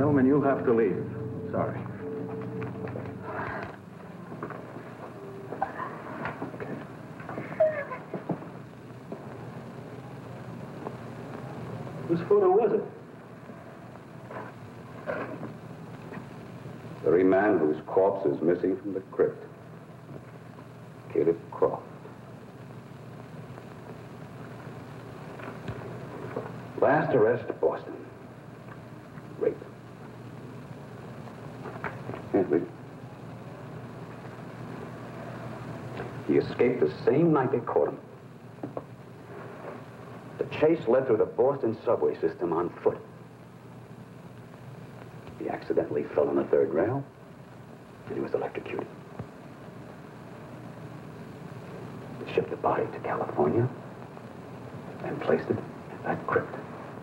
Hellman, you'll have to leave. Sorry. Okay. Whose photo was it? The very man whose corpse is missing from the crypt. Caleb Croft. Last arrest, Boston. Rape. Can't read it. He escaped the same night they caught him. The chase led through the Boston subway system on foot. He accidentally fell on the third rail, and he was electrocuted. They shipped the body to California and placed it in that crypt.